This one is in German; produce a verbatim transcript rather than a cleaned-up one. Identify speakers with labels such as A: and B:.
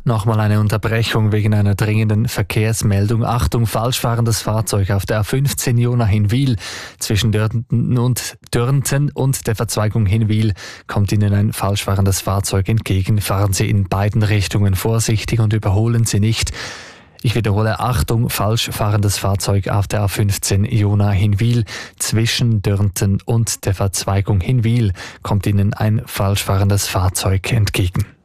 A: Nochmal eine Unterbrechung wegen einer dringenden Verkehrsmeldung. Achtung, falsch fahrendes Fahrzeug auf der A fünfzehn Jona-Hinwil. Zwischen Dörnten und, Dörnten und der Verzweigung Hinwil kommt Ihnen ein falsch fahrendes Fahrzeug entgegen. Fahren Sie in beiden Richtungen vorsichtig und überholen Sie nicht. Ich wiederhole, Achtung, falsch fahrendes Fahrzeug auf der A fünfzehn Jona-Hinwil. Zwischen Dörnten und der Verzweigung Hinwil kommt Ihnen ein falsch fahrendes Fahrzeug entgegen.